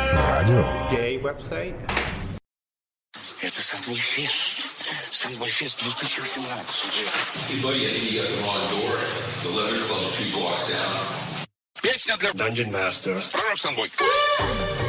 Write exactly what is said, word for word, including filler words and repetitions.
радио. Гей-веб-сайт. Это Сандбой-фест. Сандбой-фест две тысячи восемнадцать. Hey, buddy, I think you got the wrong door. The Leather Club's two blocks down. Песня для Dungeon Masters. Пророк Сандбой.